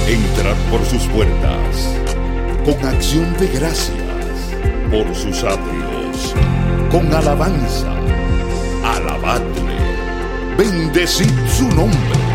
Entrad por sus puertas con acción de gracias, por sus atrios con alabanza. Alabadle, bendecid su nombre.